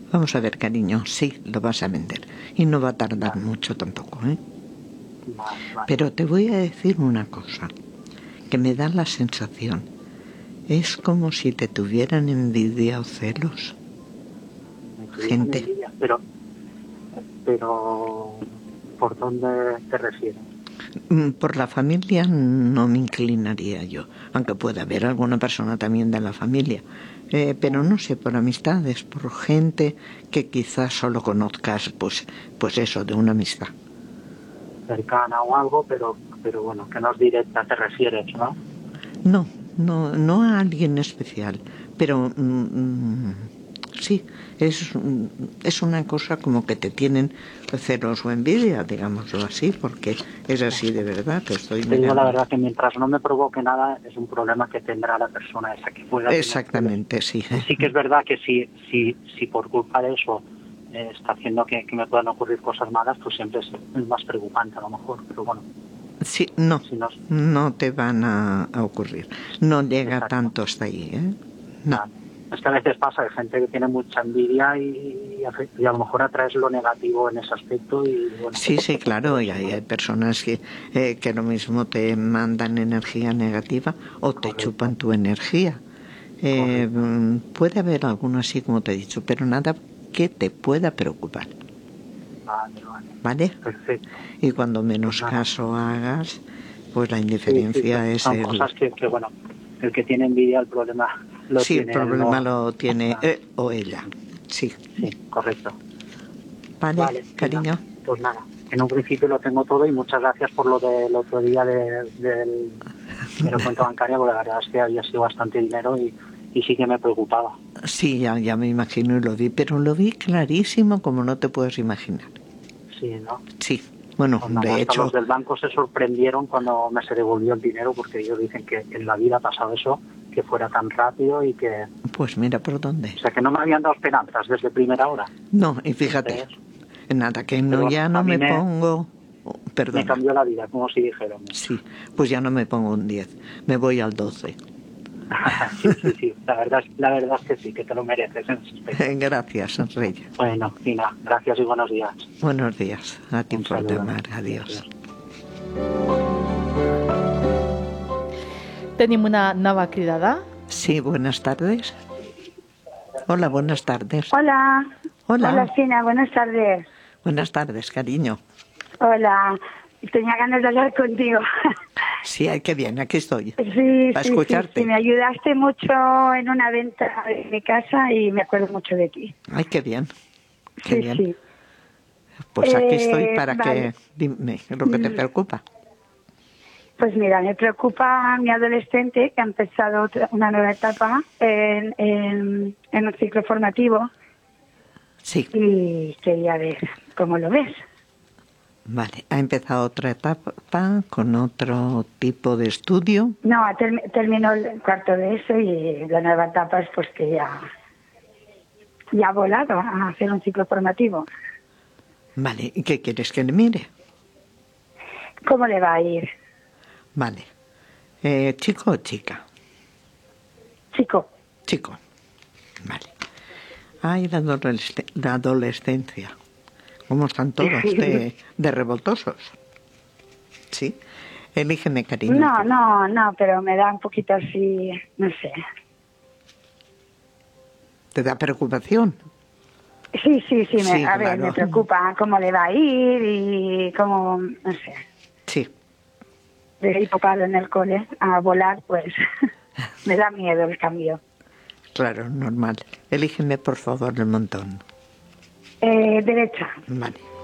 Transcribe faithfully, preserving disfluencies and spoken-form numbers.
Vamos a ver, cariño, sí, lo vas a vender. Y no va a tardar vale. mucho tampoco, ¿eh? Vale, vale. Pero te voy a decir una cosa, que me da la sensación. Es como si te tuvieran envidia o celos. Me tuvieran Gente. envidia, pero, pero, ¿por dónde te refieres? Por la familia no me inclinaría yo, aunque pueda haber alguna persona también de la familia. Eh, pero no sé, por amistades, por gente que quizás solo conozcas, pues, pues eso, de una amistad. Cercana o algo, pero, pero bueno, que no es directa, te refieres, ¿no? No, no, no a alguien especial, pero mmm, sí, es, es una cosa como que te tienen celos o envidia, digámoslo así, porque es así de verdad, que estoy Te mirando. digo la verdad que mientras no me provoque nada, es un problema que tendrá la persona esa que pueda tener. Exactamente, sí. Y sí que es verdad que si, si, si por culpa de eso eh, está haciendo que, que me puedan ocurrir cosas malas, pues siempre es, es más preocupante a lo mejor, pero bueno. Sí, no, si no, no te van a, a ocurrir. No llega exacto. tanto hasta ahí, ¿eh? No. Claro. Es que a veces pasa, hay gente que tiene mucha envidia y, y a lo mejor atraes lo negativo en ese aspecto. Y, bueno, sí, sí, claro, y hay, hay personas que, eh, que lo mismo te mandan energía negativa o te Correcto. chupan tu energía. Eh, puede haber alguno así, como te he dicho, pero nada que te pueda preocupar. Vale, vale. ¿Vale? Perfecto. Y cuando menos pues caso hagas, pues la indiferencia sí, sí, es son el... cosas que, que, bueno, el que tiene envidia, el problema lo sí, tiene el problema él, no... lo tiene ah, él o ella. Sí. Sí, correcto. Vale, vale cariño. Venga, pues nada, en un principio lo tengo todo y muchas gracias por lo del otro día de, del, de la cuenta bancaria, porque la verdad es que había sido bastante dinero y, y sí que me preocupaba. Sí, ya, ya me imagino y lo vi, pero lo vi clarísimo como no te puedes imaginar. Sí, ¿no? Sí, bueno, Pues nada, de hasta hecho... los del banco se sorprendieron cuando me se devolvió el dinero, porque ellos dicen que en la vida ha pasado eso, que fuera tan rápido y que... Pues mira por dónde. O sea, que no me habían dado esperanzas desde primera hora. No, y fíjate, Entonces, nada, que no bueno, ya no me, me pongo... Oh, perdona. Me cambió la vida, como si dijéramos. Sí, pues ya no me pongo un diez, me voy al doce. sí, sí, sí, la verdad, la verdad es que sí, que te lo mereces. En Gracias, Rey. Bueno, Fina, gracias y buenos días. Buenos días, a ti Un por saludo. llamar, adiós. Tenim una nova cridada. Sí, buenas tardes. Hola, buenas tardes. Hola. Hola. Hola, Fina, buenas tardes. Buenas tardes, cariño. Hola, tenía ganas de hablar contigo. Sí, ay, qué bien, aquí estoy. Sí, Para sí, escucharte. sí, sí, me ayudaste mucho en una venta de mi casa y me acuerdo mucho de ti. Ay, qué bien, qué sí, bien. Sí. Pues aquí eh, estoy para vale. que dime lo que te preocupa. Pues mira, me preocupa mi adolescente que ha empezado otra, una nueva etapa en, en, en un ciclo formativo. Sí. Y quería ver cómo lo ves. Vale, ¿ha empezado otra etapa con otro tipo de estudio? No, term terminó el cuarto de eso y la nueva etapa es pues que ya, ya ha volado a hacer un ciclo formativo. Vale, ¿y qué quieres que le mire? ¿Cómo le va a ir? Vale, eh, ¿chico o chica? Chico. Chico, vale. Ay, la, adolesc la adolescencia. ¿Cómo están todos de, de revoltosos? ¿Sí? Elígeme, cariño. No, no, no, pero me da un poquito así, no sé. ¿Te da preocupación? Sí, sí, sí, me, sí a claro. ver, me preocupa cómo le va a ir y cómo, no sé. Sí. De hipocarlo en el cole a volar, pues me da miedo el cambio. Claro, normal. Elígeme, por favor, el montón. Eh, derecha. Vale.